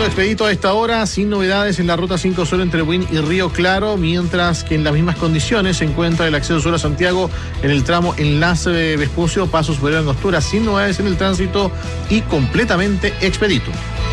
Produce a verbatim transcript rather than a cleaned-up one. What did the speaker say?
expedito a esta hora, sin novedades en la ruta cinco Sur entre Buin y Río Claro, mientras que en las mismas condiciones se encuentra el acceso sur a Santiago en el tramo Enlace Vespucio, Paso Superior Angostura, sin novedades en el tránsito y completamente expedito.